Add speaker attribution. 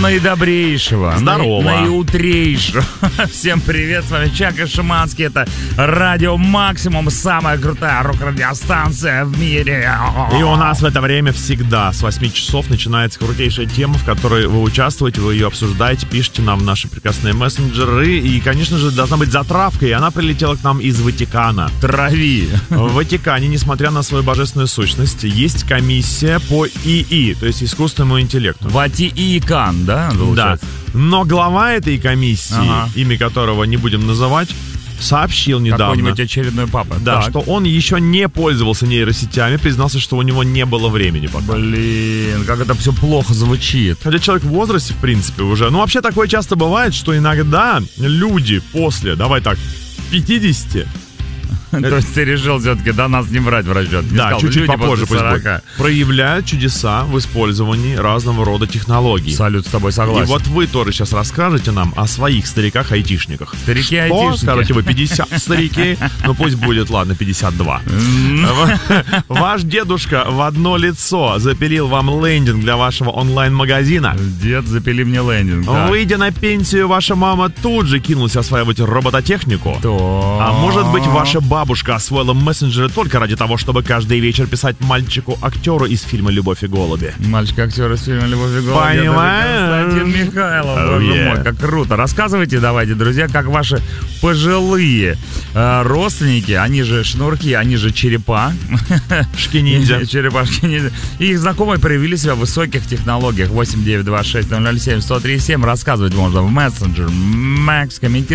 Speaker 1: наидобрейшего,
Speaker 2: здорово,
Speaker 1: наиутрейшего. Всем привет, с вами Чак и Шиманский. Это Радио Максимум, самая крутая рок-радиостанция в мире.
Speaker 2: И у нас в это время всегда с 8 часов начинается крутейшая тема, в которой вы участвуете, вы ее обсуждаете, пишите нам в наши прекрасные мессенджеры. И, конечно же, должна быть затравка, и она прилетела к нам из Ватикана.
Speaker 1: Трави.
Speaker 2: В Ватикане, несмотря на свою божественную сущность, есть комиссия по ИИ, то есть искусственному интеллекту.
Speaker 1: Ватикан, да?
Speaker 2: Да. Но глава этой комиссии, имя которого не будем называть, сообщил недавно.
Speaker 1: Какой-нибудь очередной папа.
Speaker 2: Да, что он еще не пользовался нейросетями, признался, что у него не было времени пока.
Speaker 1: Блин, как это все плохо звучит.
Speaker 2: Хотя человек в возрасте, в принципе, уже. Ну, вообще такое часто бывает, что иногда люди после, давай так, 50...
Speaker 1: То есть ты решил все-таки до нас не брать в расчет.
Speaker 2: Да, чуть-чуть попозже пусть будет. Проявляют чудеса в использовании разного рода технологий.
Speaker 1: Салют, с тобой согласен.
Speaker 2: И вот вы тоже сейчас расскажете нам о своих стариках-айтишниках.
Speaker 1: Старики-айтишники.
Speaker 2: Скажете вы 50 старики, ну пусть будет, ладно, 52. Ваш дедушка в одно лицо запилил вам лендинг для вашего онлайн-магазина.
Speaker 1: Дед, запили мне лендинг.
Speaker 2: Выйдя на пенсию, ваша мама тут же кинулась осваивать робототехнику. А может быть, ваша бабушка освоила мессенджеры только ради того, чтобы каждый вечер писать мальчику-актеру из фильма «Любовь и голуби».
Speaker 1: Мальчик-актер из фильма «Любовь и голуби».
Speaker 2: Понимаешь?
Speaker 1: Константин Михайлов, боже мой, как круто. Рассказывайте, давайте, друзья, как ваши пожилые родственники, они же шнурки, они же черепа.
Speaker 2: Шки-ниндзя.
Speaker 1: Черепашки-ниндзя. Их знакомые проявили себя в высоких технологиях. 8 9 2 6 007 103 7. Рассказывать можно в мессенджер. Макс, комментируйте.